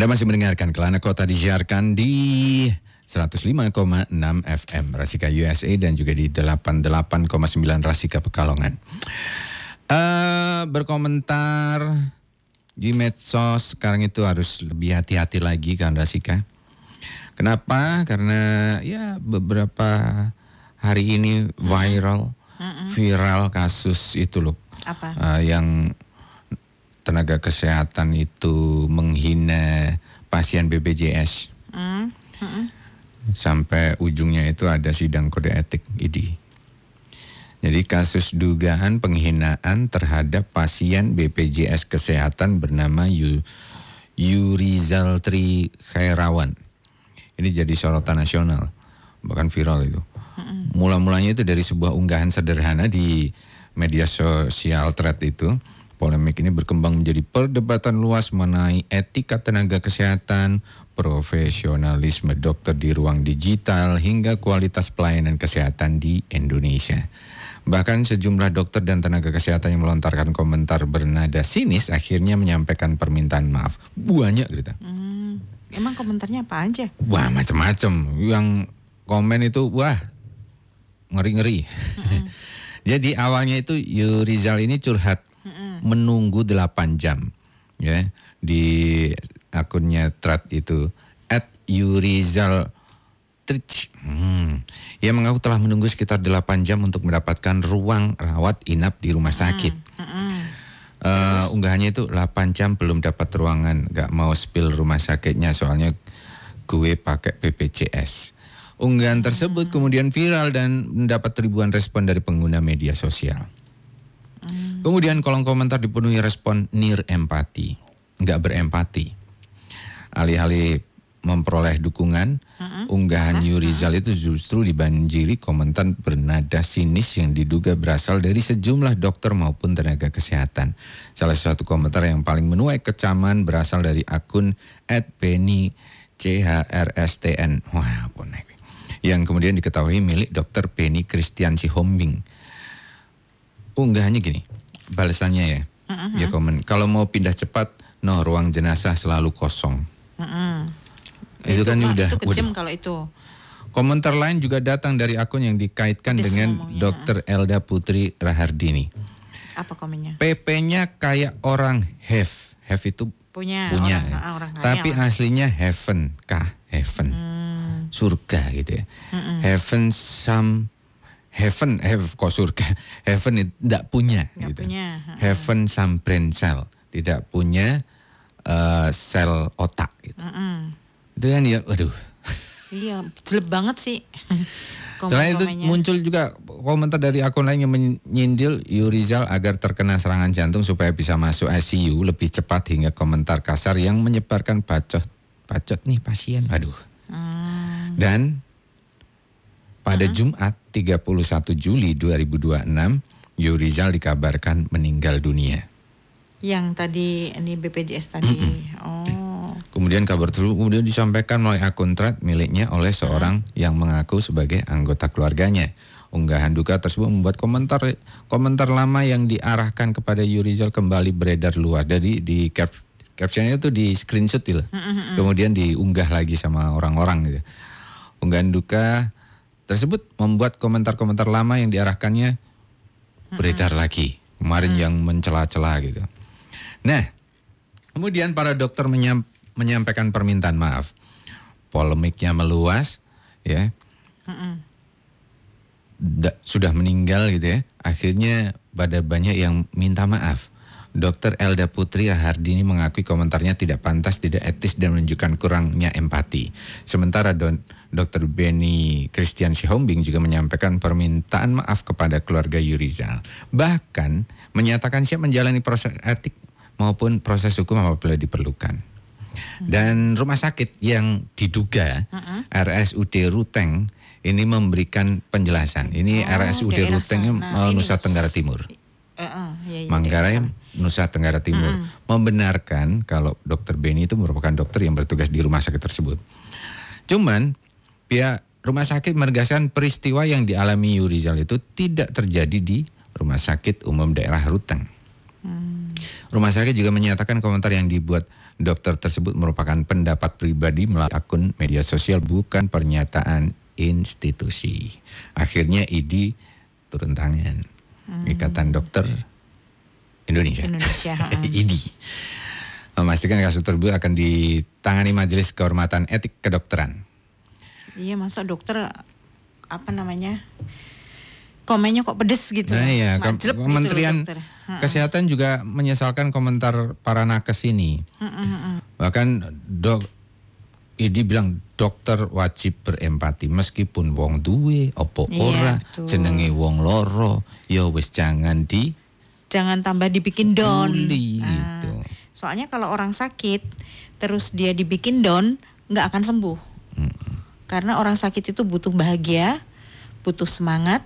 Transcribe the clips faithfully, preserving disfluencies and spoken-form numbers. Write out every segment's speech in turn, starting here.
Anda masih mendengarkan Kelana Kota disiarkan di seratus lima koma enam F M Rasika U S A dan juga di delapan puluh delapan koma sembilan Rasika Pekalongan. Uh, berkomentar di medsos sekarang itu harus lebih hati-hati lagi kan Rasika. Kenapa? Karena ya beberapa hari ini viral, Mm-mm. viral kasus itu loh. Apa? Uh, yang tenaga kesehatan itu menghina pasien B P J S. Mm. Mm-mm. Sampai ujungnya itu ada sidang kode etik I D I. Jadi kasus dugaan penghinaan terhadap pasien B P J S Kesehatan bernama Yu, Yurizal Tri Khairawan. Ini jadi sorotan nasional, bahkan viral itu. Mm-mm. Mula-mulanya itu dari sebuah unggahan sederhana di media sosial thread itu. Polemik ini berkembang menjadi perdebatan luas mengenai etika tenaga kesehatan, profesionalisme dokter di ruang digital, hingga kualitas pelayanan kesehatan di Indonesia. Bahkan sejumlah dokter dan tenaga kesehatan yang melontarkan komentar bernada sinis akhirnya menyampaikan permintaan maaf. Banyak gitu. Hmm, emang komentarnya apa aja? Wah, macam-macam. Yang komen itu wah ngeri-ngeri. Mm-hmm. Jadi awalnya itu Yurizal ini curhat. Mm-mm. Menunggu delapan jam ya di akunnya thread itu at yurizal trich. Hmm. Ia mengaku telah menunggu sekitar delapan jam untuk mendapatkan ruang rawat inap di rumah sakit. Mm-hmm. Uh, unggahannya itu delapan jam belum dapat ruangan, gak mau spill rumah sakitnya soalnya gue pakai B P J S. Unggahan tersebut kemudian viral dan mendapat ribuan respon dari pengguna media sosial. Hmm. Kemudian kolom komentar dipenuhi respon nir empati, nggak berempati. Alih-alih memperoleh dukungan, uh-uh. unggahan uh-huh. Yurizal itu justru dibanjiri komentar bernada sinis yang diduga berasal dari sejumlah dokter maupun tenaga kesehatan. Salah satu komentar yang paling menuai kecaman berasal dari akun et penny c h r s t n. Wah, bonek. Yang kemudian diketahui milik dokter Penny Christian Sihombing. Unggahannya gini, balasannya ya, uh-huh. ya komen. Kalau mau pindah cepat, no ruang jenazah selalu kosong. Uh-uh. Itu, itu kan mah, udah. Itu kejam kalau itu. Komentar lain juga datang dari akun yang dikaitkan Des dengan ngomongnya. dokter Elda Putri Rahardini. Apa komennya? P P-nya kayak orang have, have itu punya, punya orang, ya. orang kaya, tapi orang. Aslinya heaven, kah heaven, hmm. surga gitu ya. Mm-mm. Heaven some Heaven, have kok surga. Heaven itu tidak punya, Nggak gitu. punya. Heaven some brain cell, tidak punya uh, sel otak. Gitu. Mm-mm. Itu kan ya, waduh. Iya, jelek banget sih. Selain itu muncul juga komentar dari akun lain yang menyindir Yurizal agar terkena serangan jantung supaya bisa masuk I C U lebih cepat, hingga komentar kasar yang menyebarkan bacot, bacot nih pasien. Waduh. Mm. Dan pada uh-huh. Jumat tiga puluh satu Juli dua ribu dua puluh enam, Yurizal dikabarkan meninggal dunia. Yang tadi ini B P J S tadi. Mm-mm. Oh. Kemudian kabar tersebut kemudian disampaikan melalui akun thread miliknya oleh seorang uh-huh. yang mengaku sebagai anggota keluarganya. Unggahan duka tersebut membuat komentar komentar lama yang diarahkan kepada Yurizal kembali beredar luas. Jadi di cap, captionnya itu di screenshot gitu. Uh-huh. Kemudian diunggah lagi sama orang-orang gitu. Unggahan duka tersebut membuat komentar-komentar lama yang diarahkannya beredar mm-hmm. lagi. Kemarin mm. yang mencela-cela gitu. Nah, kemudian para dokter menyam, menyampaikan permintaan maaf. Polemiknya meluas, ya. Mm-hmm. Da, sudah meninggal gitu ya. Akhirnya pada banyak yang minta maaf. Dokter Elda Putri Rahardini mengakui komentarnya tidak pantas, tidak etis dan menunjukkan kurangnya empati. Sementara don, Dokter Penny Christian Sihombing juga menyampaikan permintaan maaf kepada keluarga Yurizal. Bahkan menyatakan siap menjalani proses etik maupun proses hukum apabila diperlukan. Dan rumah sakit yang diduga uh-uh. R S U D Ruteng ini memberikan penjelasan. Ini oh, R S U D Ruteng nah, Nusa Tenggara Timur. Uh, uh, iya, iya, Manggarai Nusa Tenggara Timur mm-hmm. membenarkan kalau dokter Benny itu merupakan dokter yang bertugas di rumah sakit tersebut. Cuman pihak rumah sakit menegaskan peristiwa yang dialami Yurizal itu tidak terjadi di Rumah Sakit Umum Daerah Ruteng. Hmm. Rumah sakit juga menyatakan komentar yang dibuat dokter tersebut merupakan pendapat pribadi melalui akun media sosial, bukan pernyataan institusi. Akhirnya I D I turun tangan. Hmm. Ikatan Dokter Indonesia, Indonesia I D I, memastikan kasus tersebut akan ditangani Majelis Kehormatan Etik Kedokteran. Iya, masa dokter apa namanya komennya kok pedes gitu. Nah ya, Majlep Kementerian gitu loh, Kesehatan juga menyesalkan komentar para nakes ini. Hmm. Bahkan dok I D I bilang dokter wajib berempati meskipun wong duwe opo ora, iya, jenenge wong loro, ya wis jangan di jangan tambah dibikin down. Bully, nah, gitu. Soalnya kalau orang sakit terus dia dibikin down, nggak akan sembuh. Hmm. Karena orang sakit itu butuh bahagia, butuh semangat,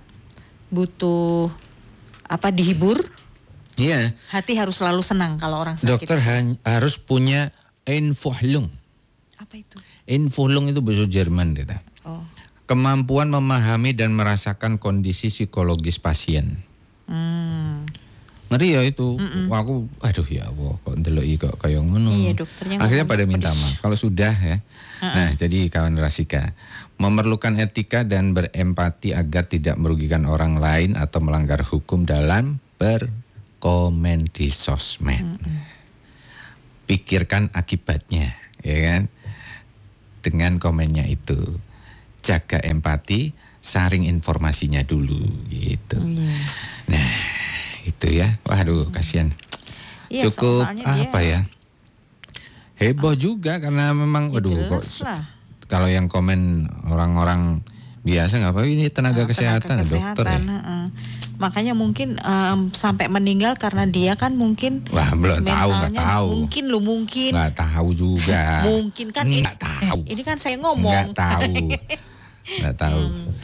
butuh apa dihibur. Iya. Hati harus selalu senang kalau orang sakit. Dokter ha- harus punya Einfühlung. Apa itu? Einfühlung itu bahasa Jerman kita. Oh. Kemampuan memahami dan merasakan kondisi psikologis pasien. Hmm. Ngeri ya itu. Mm-mm. Aku aduh ya Allah kok ndeloki kok kaya ngono. Iya, dokternya akhirnya pada minta maaf. Kalau sudah ya. Uh-uh. Nah, jadi kawan Rasika, memerlukan etika dan berempati agar tidak merugikan orang lain atau melanggar hukum dalam berkomen di sosmed. Mm-mm. Pikirkan akibatnya, ya kan? Dengan komennya itu. Jaga empati, saring informasinya dulu gitu. Yeah. Nah, itu ya. Waduh, kasihan. Iya, cukup apa dia, ya? Heboh ah, juga karena memang ya waduh kok lah. Kalau yang komen orang-orang biasa nggak apa ini tenaga, nah, kesehatan, tenaga kesehatan dokter ya. Uh, makanya mungkin um, sampai meninggal karena dia kan mungkin wah belum tahu nggak tahu mungkin lu mungkin nggak tahu juga mungkin kan ini nggak tahu ini kan saya ngomong nggak tahu nggak tahu.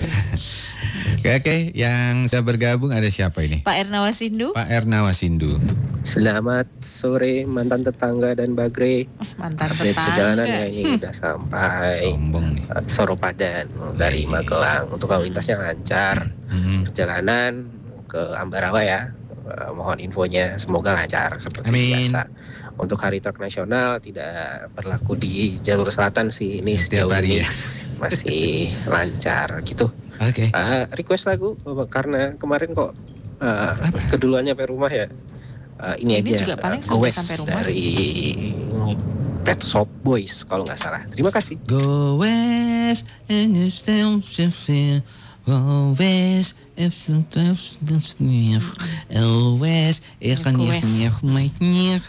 Oke, oke, yang saya bergabung ada siapa ini? Pak Ernawasindu. Pak Ernawasindu. Selamat sore mantan tetangga dan Bagre. Oh, mantan update tetangga. Perjalanan ya ini hmm. udah sampai uh, Soropadan dari Magelang. Untuk lalu lintasnya lancar. Hmm. Perjalanan ke Ambarawa ya. Uh, mohon infonya semoga lancar seperti Amin. Biasa. Untuk hari truk nasional tidak berlaku di jalur selatan sih ini sejauh ini ya. Masih lancar gitu. Oke. Okay. Uh, request lagu karena kemarin kok uh, keduluannya sampai rumah ya. Uh, ini, ini aja juga paling uh, Go West sampai rumah. Dari Pet Shop Boys kalau nggak salah. Terima kasih. Go West and you still feel. Go West if sometimes Go West ikan nyek nyek nyek.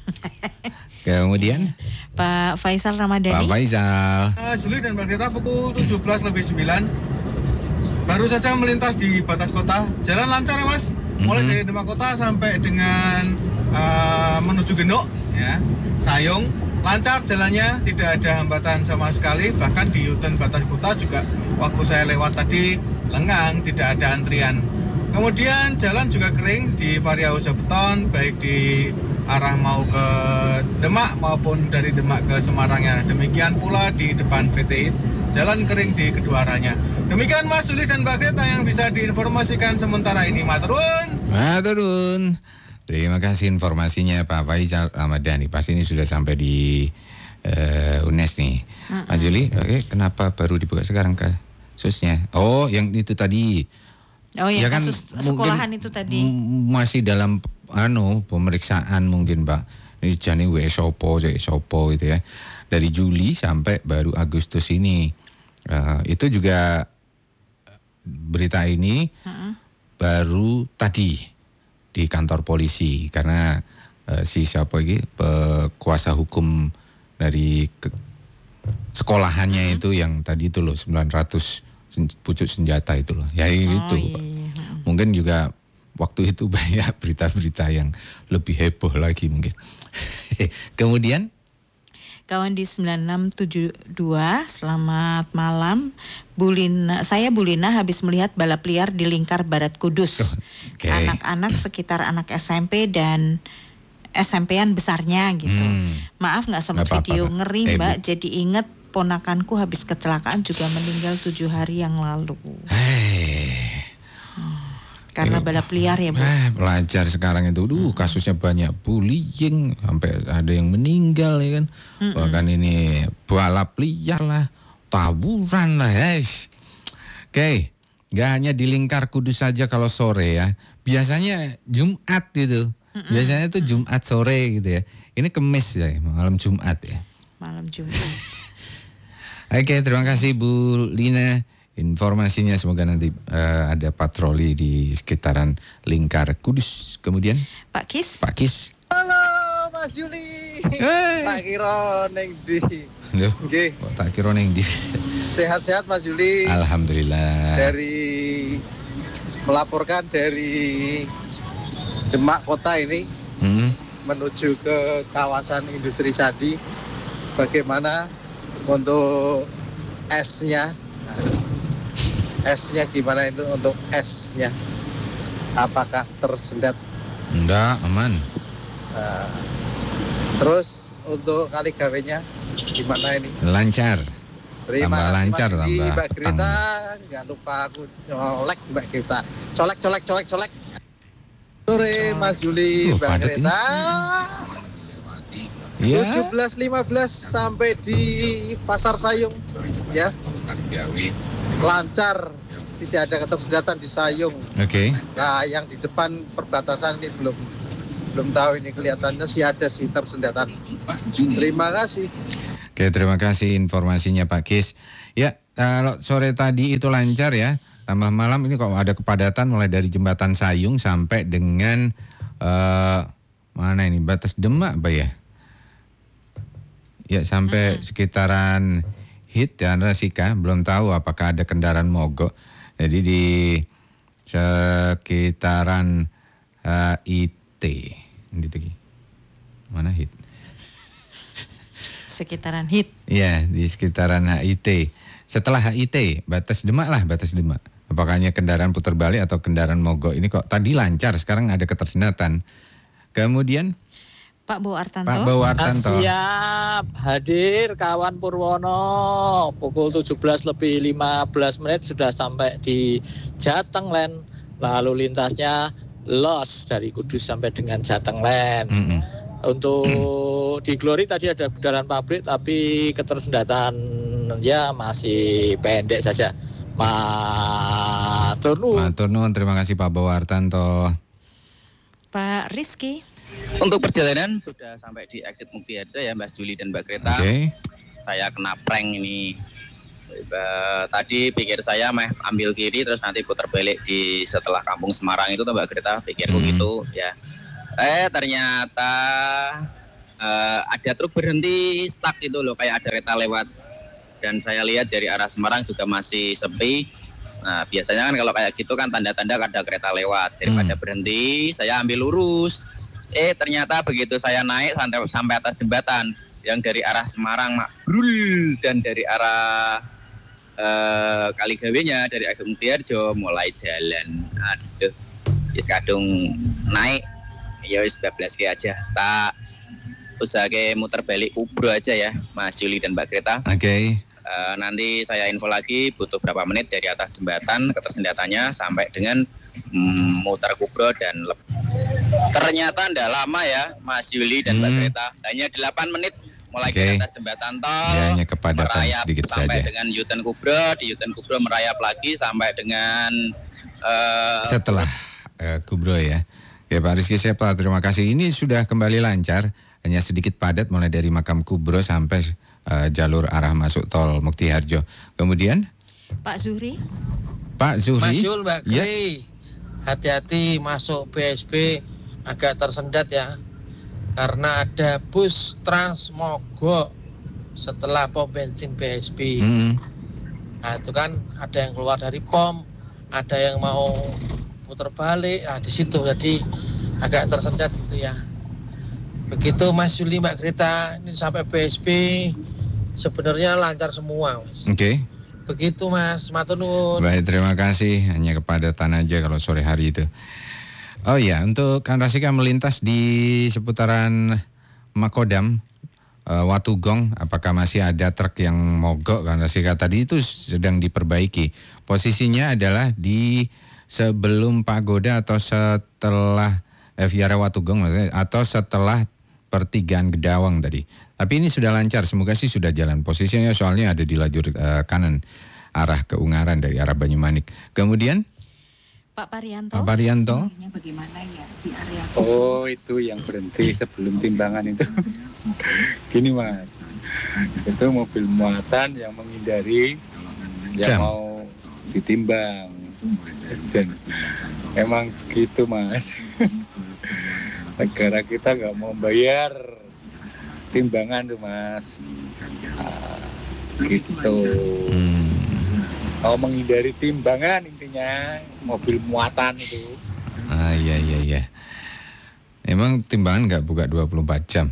Kemudian Pak Faisal Ramadhani. Pak Faisal. Uh, Juli dan berkita pukul tujuh belas lebih sembilan. Baru saja melintas di batas kota. Jalan lancar ya Mas. Mulai mm-hmm. dari Demak Kota sampai dengan uh, menuju Genuk ya. Sayung lancar jalannya, tidak ada hambatan sama sekali. Bahkan di U-turn batas kota juga waktu saya lewat tadi lengang, tidak ada antrian. Kemudian jalan juga kering di Varia Beton, baik di arah mau ke Demak maupun dari Demak ke Semarangnya. Demikian pula di depan P T I, jalan kering di kedua arahnya. Demikian Mas Suli dan Mbak Greta yang bisa diinformasikan sementara ini. Maturun. Maturun. Terima kasih informasinya Pak Faisal Ramadhani. Pas ini sudah sampai di uh, U N E S nih. Mm-hmm. Mas Juli, oke, okay, kenapa baru dibuka sekarang kasusnya? Oh, yang itu tadi. Oh, yang ya kasus kan, sekolahan itu tadi. M- masih dalam anu pemeriksaan mungkin Pak. Ini jani W sopo, W sopo gitu ya. Dari Juli sampai baru Agustus ini. Uh, itu juga berita ini uh-uh. baru tadi di kantor polisi karena uh, si siapa lagi kuasa hukum dari ke, sekolahannya uh-huh. itu yang tadi itu loh sembilan ratus pucuk senjata itu loh. Ya itu. Oh, iya, iya. Mungkin juga waktu itu banyak berita-berita yang lebih heboh lagi mungkin. Kemudian kawan di sembilan enam tujuh dua, selamat malam. Bulina, saya Bulina habis melihat balap liar di Lingkar Barat Kudus. Oh, okay. Anak-anak sekitar anak S M P dan S M P-an besarnya gitu. Hmm. Maaf nggak sempat video apa-apa. Ngeri eh, Mbak. Bu. Jadi inget ponakanku habis kecelakaan juga meninggal tujuh hari yang lalu. Hey. Karena balap liar ya, Bu. Eh, pelajar sekarang itu, duh, kasusnya banyak, bullying, sampai ada yang meninggal ya kan. Mm-mm. Bahkan ini balap liar lah, taburan lah, guys. Oke, gak hanya di lingkar Kudus saja kalau sore ya. Biasanya Jumat gitu. Mm-mm. Biasanya tuh Jumat sore gitu ya. Ini Kemis ya, malam Jumat ya. Malam Jumat. Oke, terima kasih Bu Lina. Informasinya semoga nanti uh, ada patroli di sekitaran lingkar Kudus. Kemudian Pak Kis. Pak Kis. Halo Mas Yuli. Hey. Tak kira neng di. Loh, Nggih. kok tak kira neng di. Sehat-sehat Mas Yuli. Alhamdulillah. Dari melaporkan dari Demak kota ini hmm. menuju ke kawasan industri Sadi. Bagaimana untuk esnya? Esnya gimana itu untuk esnya? Apakah tersendat? Enggak, aman. Nah, terus untuk kali gawenya gimana ini? Lancar. Terima tambah kasih lancar, Mas Yudi, tambah Mbak Greta. Jangan lupa aku colek Mbak Greta. Colek, colek, colek, colek. Sore Mas Juli, oh, Mbak Greta. Ya. tujuh belas lima belas sampai di Pasar Sayung ya. Lancar, tidak ada ketersendatan di Sayung. Oke. Okay. Nah, yang di depan perbatasan ini belum belum tahu ini, kelihatannya sih ada sih tersendatan. Terima kasih. Oke, terima kasih informasinya Pak Kis. Ya, kalau sore tadi itu lancar ya. Tambah malam ini kok ada kepadatan mulai dari jembatan Sayung sampai dengan uh, mana ini, batas Demak Pak ya? Ya, sampai hmm. sekitaran Hit dan Rasika, belum tahu apakah ada kendaraan mogok. Jadi di sekitaran H I T. Mana Hit? Sekitaran Hit. Iya, di sekitaran H I T. Setelah H I T, batas Demak lah, batas Demak. Apakahnya kendaraan putar balik atau kendaraan mogok? Ini kok tadi lancar, sekarang ada ketersendatan. Kemudian Pak Bowo Artanto. Pak Bowo Artanto. Siap, hadir kawan Purwono. Pukul tujuh belas lebih lima belas menit sudah sampai di Jatenglen. Lalu lintasnya los dari Kudus sampai dengan Jatenglen. Mm-hmm. Untuk mm. di Glory tadi ada bundaran pabrik, tapi ketersendatan ya masih pendek saja. Matur nuwun. Matur nuwun, terima kasih Pak Bowo Artanto. Pak Rizky. Untuk perjalanan sudah sampai di exit Muktiharjo ya Mbak Juli dan Mbak Greta. Okay. Saya kena prank ini. Tadi pikir saya meh ambil kiri terus nanti putar balik di setelah Kampung Semarang itu tuh Mbak Greta, pikirku hmm. gitu ya. Eh ternyata uh, ada truk berhenti stuck itu loh, kayak ada kereta lewat. Dan saya lihat dari arah Semarang juga masih sepi. Nah biasanya kan kalau kayak gitu kan tanda-tanda ada kereta lewat. Daripada hmm. berhenti saya ambil lurus. Eh ternyata begitu saya naik sampai, sampai atas jembatan yang dari arah Semarang Mabrul dan dari arah uh, Kaligawenya dari exit Muktiharjo mulai jalan. Aduh, wis kadung naik ya wis bablas ke aja. Tak usahake muter balik Kubro aja ya Mas Yuli dan Mbak Greta. Oke. Okay. Uh, nanti saya info lagi butuh berapa menit dari atas jembatan ketersendatannya sampai dengan mm, muter Kubro dan lep. Ternyata ndak lama ya Mas Yuli dan hmm. Mbak Greta, hanya delapan menit mulai okay. ke atas jembatan tol ya, hanya kepadatan merayap sedikit sampai saja. dengan U-turn Kubro, di U-turn Kubro merayap lagi sampai dengan uh, setelah uh, Kubro ya. Ya Pak Rizky Septa, terima kasih. Ini sudah kembali lancar, hanya sedikit padat mulai dari makam Kubro sampai uh, jalur arah masuk tol Muktiharjo. Kemudian Pak Zuhri. Pak Zuhri. Mas Yul, Mbak Gri, ya. Hati-hati masuk B S B agak tersendat ya, karena ada bus Trans mogok setelah pom bensin B S B. Hmm. Nah itu kan ada yang keluar dari pom, ada yang mau putar balik, nah di situ jadi agak tersendat gitu ya. Begitu Mas Yuli, Mbak Greta, ini sampai B S B sebenarnya lancar semua Mas. Oke. Okay. Begitu Mas, matur nuwun. Baik, terima kasih. Hanya kepadatan aja kalau sore hari itu. Oh iya, untuk Kanrasika melintas di seputaran Makodam, uh, Watugong, apakah masih ada truk yang mogok? Kanrasika tadi itu sedang diperbaiki. Posisinya adalah di sebelum Pagoda atau setelah eh, Viara Watugong maksudnya, atau setelah pertigaan Gedawang tadi. Tapi ini sudah lancar, semoga sih sudah jalan. Posisinya soalnya ada di lajur uh, kanan arah ke Ungaran dari arah Banyumanik. Kemudian Pak Parianto. Pak Parianto. Bagaimana ya di area? Oh, itu yang berhenti sebelum timbangan itu. Gini Mas, itu mobil muatan yang menghindari yang Jam. mau ditimbang. Dan emang gitu Mas. Negara kita nggak mau bayar timbangan tuh Mas. Nah, gitu. Hmm. Mau menghindari timbangan intinya mobil muatan itu. Ah iya iya iya. Emang timbangan nggak buka dua puluh empat jam?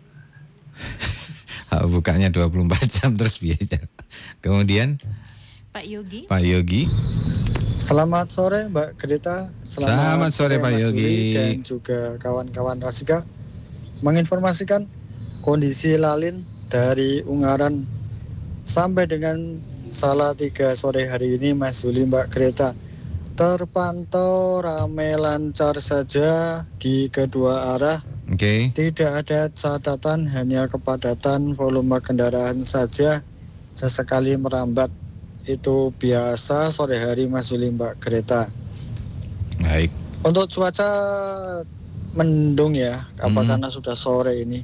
Bukanya dua puluh empat jam terus biaya. Kemudian Pak Yogi. Pak Yogi. Selamat sore Mbak Greta. Selamat, Selamat sore, sore Pak Mas Yogi. Yuli dan juga kawan-kawan Rasika. Menginformasikan kondisi lalin dari Ungaran sampai dengan Salatiga sore hari ini Mas Yuli, Mbak Greta. Terpantau ramai lancar saja di kedua arah. Oke. Okay. Tidak ada catatan, hanya kepadatan volume kendaraan saja sesekali merambat. Itu biasa sore hari Mas Yuli, Mbak Greta. Baik. Untuk cuaca mendung ya, apa hmm. karena sudah sore ini.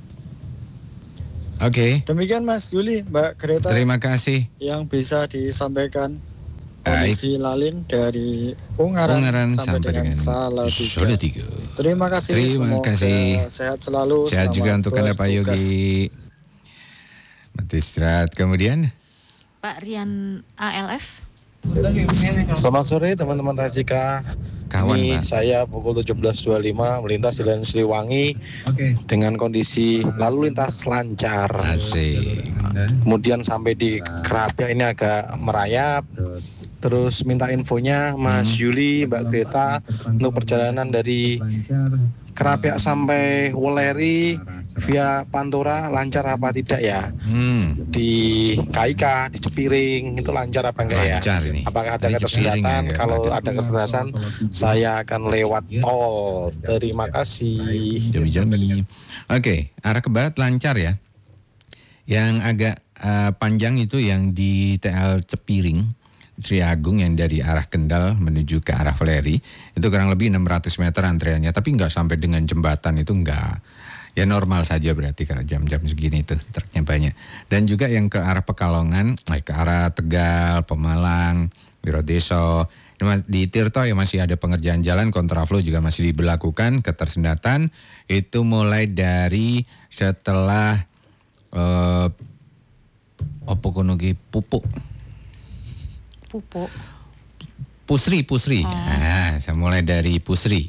Oke. Okay. Demikian Mas Yuli, Mbak Greta. Terima kasih. Yang bisa disampaikan Baik. kondisi lalin dari Ungaran, Ungaran sampai, sampai dengan, dengan Salatiga. Salatiga. Terima kasih. Terima semoga kasih. Sehat selalu. Sehat juga untuk Anda Pak Yogi. Mati istirahat. Kemudian Pak Rian A L F. Selamat sore teman-teman Rasika. Kawan, Ini Pak. saya pukul tujuh belas dua puluh lima melintas di Jalan Siliwangi okay. dengan kondisi lalu lintas lancar. Asik. Kemudian sampai di Kerapia ini agak merayap. Terus minta infonya Mas hmm. Yuli, Mbak Greta untuk perjalanan dari Kerapia sampai Wuleri via Pantura lancar apa tidak ya? Hmm. Di K I K, di Cepiring itu lancar apa enggak ya? Lancar ini. Apakah ada Tadi ketersendatan? ya, Kalau ada ketersendatan, saya akan lewat tol. Terima kasih. Jami-jami. Oke, arah ke barat lancar ya. Yang agak uh, panjang itu yang di T L Cepiring, Sri Agung yang dari arah Kendal menuju ke arah Wuleri. Itu kurang lebih enam ratus meter antreannya, tapi nggak sampai dengan jembatan itu nggak. Ya normal saja berarti kalau jam-jam segini itu truknya banyak. Dan juga yang ke arah Pekalongan, ke arah Tegal, Pemalang, Wirodeso. Di Tirto ya masih ada pengerjaan jalan, kontraflow juga masih diberlakukan. Ketersendatan itu mulai dari setelah uh, opo kono ki pupuk. Pupuk. Pusri, Pusri. Oh. Nah, saya mulai dari Pusri.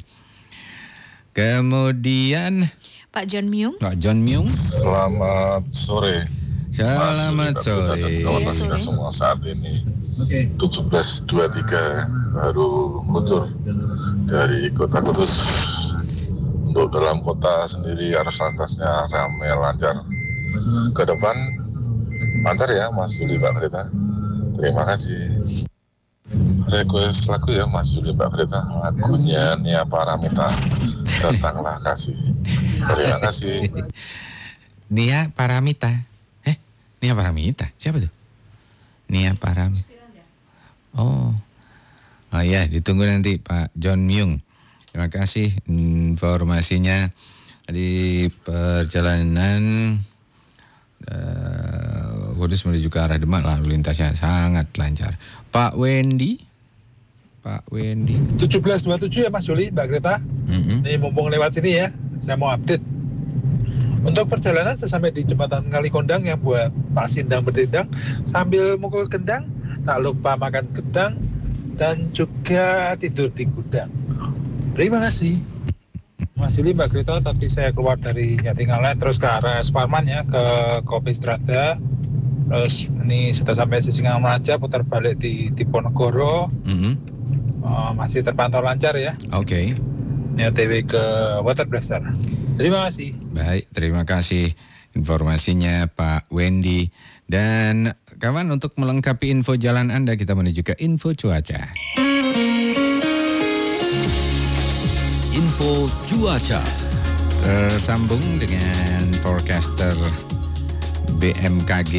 Kemudian Pak John Myung. Pak John Myung. Selamat sore. Selamat sore. Kawan Rasika semua saat ini okay. tujuh belas dua puluh tiga baru meluncur dari Kota Kudus. Untuk dalam kota sendiri arus lintasnya ramai lancar. Ke depan lancar ya Mas Yuli, Mbak Greta. Terima kasih. Request lagu ya Mas Yuli, Mbak Greta. Lagunya Nia Paramita. Datanglah kasih. Terima kasih. Nia Paramita. Eh, Nia Paramita. Siapa tuh? Nia Paramita. Oh. Oh ya, ditunggu nanti Pak John Myung. Terima kasih informasinya di perjalanan uh, Kudus menuju ke arah Demak, lalu lintasnya sangat lancar. Pak Wendy. Pak Wendy. tujuh belas dua puluh tujuh ya Mas Yuli, Mbak Greta. Mm-hmm. Nih mumpung lewat sini ya, saya mau update. Untuk perjalanan saya sampai di jembatan Kali Kondang yang buat Pak Sindang bertindang sambil mukul gendang, tak lupa makan gedang dan juga tidur di gudang. Terima kasih. Mas Yuli, Mbak Greta, tadi saya keluar dari Jatingalaya terus ke arah Suparman ya, ke Kopi Strada. Terus ini sudah sampai Sisingamaraja, putar balik di Diponegoro. Mm-hmm. Oh, masih terpantau lancar ya. Oke. Okay. Ini O T W ke Water Blaster. Terima kasih. Baik, terima kasih informasinya Pak Wendy. Dan kawan, untuk melengkapi info jalan Anda, kita menuju ke info cuaca. info cuaca. Tersambung dengan forecaster B M K G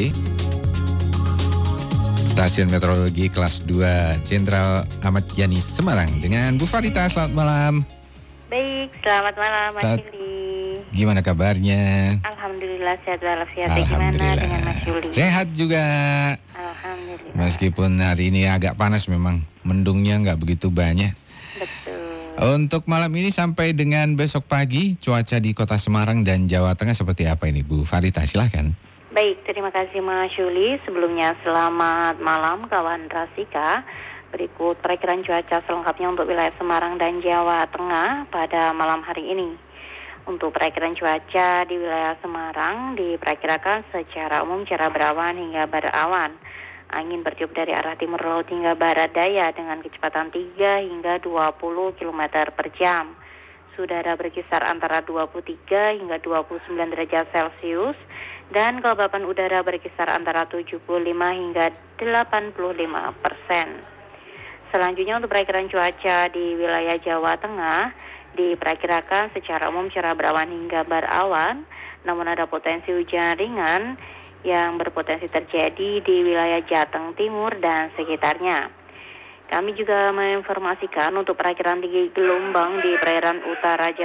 Stasiun Meteorologi Kelas dua Jenderal Ahmad Yani Semarang dengan Bu Farita. Selamat malam. Baik, selamat malam Mas Selamat. Yuli. Gimana kabarnya? Alhamdulillah sehat walafiat. Gimana dengan Mas Yuli? Sehat juga. Alhamdulillah. Meskipun hari ini agak panas memang, mendungnya nggak begitu banyak. Betul. Untuk malam ini sampai dengan besok pagi, cuaca di Kota Semarang dan Jawa Tengah seperti apa ini, Bu Farita? Silahkan. Baik, terima kasih Mas Yuli. Sebelumnya selamat malam kawan Rasika. Berikut perakiraan cuaca selengkapnya untuk wilayah Semarang dan Jawa Tengah pada malam hari ini. Untuk perakiraan cuaca di wilayah Semarang diperkirakan secara umum cerah berawan hingga berawan. Angin bertiup dari arah timur laut hingga barat daya dengan kecepatan tiga hingga dua puluh kilometer per jam. Udara berkisar antara dua puluh tiga hingga dua puluh sembilan derajat Celcius dan kelembapan udara berkisar antara tujuh puluh lima hingga delapan puluh lima persen. Selanjutnya untuk perakiraan cuaca di wilayah Jawa Tengah diperkirakan secara umum cerah berawan hingga berawan, namun ada potensi hujan ringan yang berpotensi terjadi di wilayah Jateng Timur dan sekitarnya. Kami juga menginformasikan untuk perakiraan tinggi gelombang di perairan utara Jawa